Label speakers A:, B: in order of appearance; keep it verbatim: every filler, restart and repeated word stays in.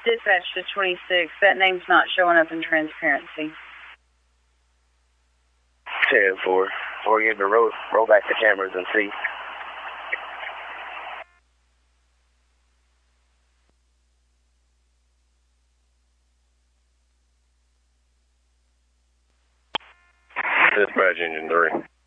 A: Dispatch to twenty-six. That name's not showing up in transparency.
B: ten four. Or you have to roll, roll back the cameras and see. Dispatch engine three.